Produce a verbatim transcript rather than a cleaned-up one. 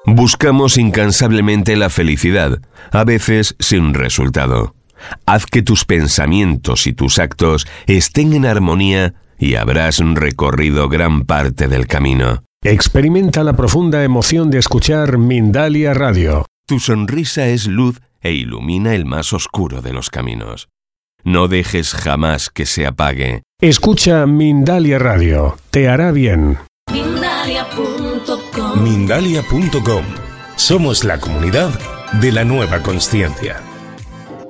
Buscamos incansablemente la felicidad, a veces sin resultado. Haz que tus pensamientos y tus actos estén en armonía y habrás recorrido gran parte del camino. Experimenta la profunda emoción de escuchar Mindalia Radio. Tu sonrisa es luz e ilumina el más oscuro de los caminos. No dejes jamás que se apague. Escucha Mindalia Radio. Te hará bien. Mindalia punto com. Mindalia punto com. Somos la comunidad de la nueva consciencia.